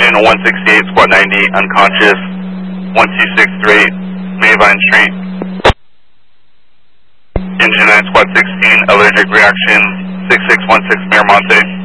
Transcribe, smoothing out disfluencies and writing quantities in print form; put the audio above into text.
Engine 168, squad 90, unconscious, 1263, Mayvine Street. Engine 9, squad 16, allergic reaction, 6616 Miramonte.